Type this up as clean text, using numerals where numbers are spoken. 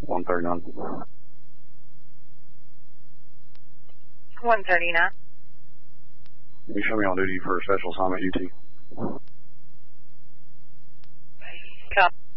139. 139. You show me on duty for a special assignment UT. Copy.